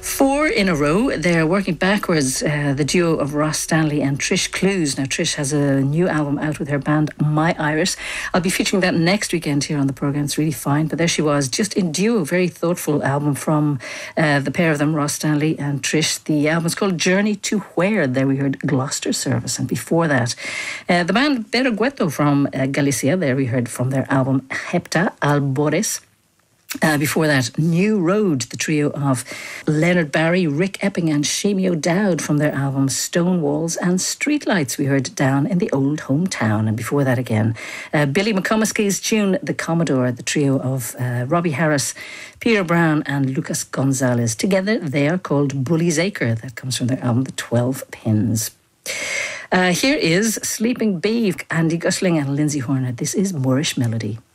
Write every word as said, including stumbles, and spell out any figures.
Four in a row. They're working backwards, uh, the duo of Ross Stanley and Trish Clues. Now, Trish has a new album out with her band My Iris. I'll be featuring that next weekend here on the programme. It's really fine. But there she was, just in duo. Very thoughtful album from uh, the pair of them, Ross Stanley and Trish. The album is called Journey to Where. There we heard Gloucester Service. And before that, uh, the band Beregueto from uh, Galicia. There we heard from their album Hepta Albores. Uh, before that, New Road, the trio of Leonard Barry, Rick Epping and Shamie O'Dowd from their album Stone Walls and Streetlights. We heard Down in the Old Hometown. And before that again, uh, Billy McComiskey's tune The Commodore, the trio of uh, Robbie Harris, Peter Brown and Lucas Gonzalez. Together they are called Bully's Acre. That comes from their album The Twelve Pins. Uh, here is Sleeping Beeve, Andy Gusling and Lindsay Horner. This is Moorish Melody.